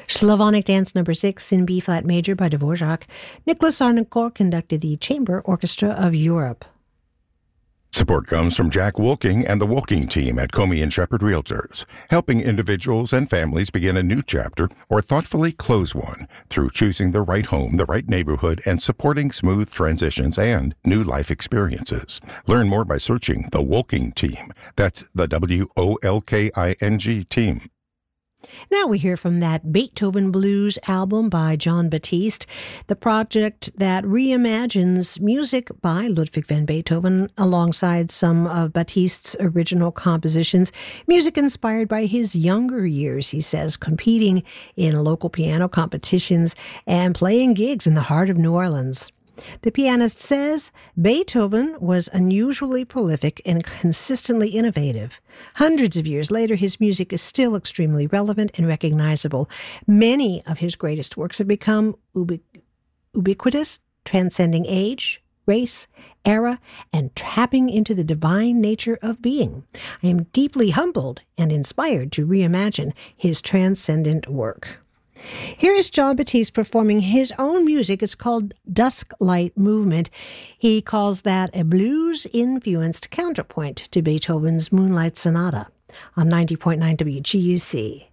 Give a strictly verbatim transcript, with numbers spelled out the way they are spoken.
Slavonic Dance Number six in B-flat major by Dvorak. Nicholas Arnoncourt conducted the Chamber Orchestra of Europe. Support comes from Jack Wolking and the Wolking team at Comey and Shepherd Realtors, helping individuals and families begin a new chapter or thoughtfully close one through choosing the right home, the right neighborhood, and supporting smooth transitions and new life experiences. Learn more by searching the Wolking team. That's the W O L K I N G team. Now we hear from that Beethoven Blues album by Jon Batiste, the project that reimagines music by Ludwig van Beethoven alongside some of Batiste's original compositions. Music inspired by his younger years, he says, competing in local piano competitions and playing gigs in the heart of New Orleans. The pianist says Beethoven was unusually prolific and consistently innovative. Hundreds of years later, his music is still extremely relevant and recognizable. Many of his greatest works have become ubiqu- ubiquitous, transcending age, race, era, and tapping into the divine nature of being. I am deeply humbled and inspired to reimagine his transcendent work. Here is Jon Batiste performing his own music. It's called Dusk Light Movement. He calls that a blues-influenced counterpoint to Beethoven's Moonlight Sonata on ninety point nine W G U C.